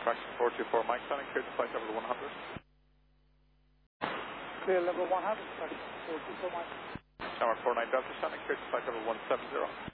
Fraction 424 Mike, sounding clear to flight level 100. Clear level 100, Fraction 424 Mike. Tower 49 Delta, sounding clear to flight level 170.